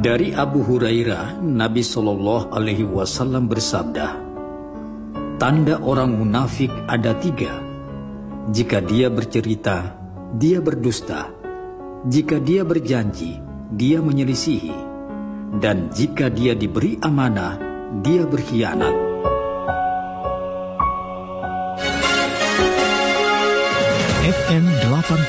Dari Abu Hurairah, Nabi Shallallahu Alaihi Wasallam bersabda, tanda orang munafik ada 3. Jika dia bercerita, dia berdusta. Jika dia berjanji, dia menyelisihi. Dan jika dia diberi amanah, dia berkhianat. FM 80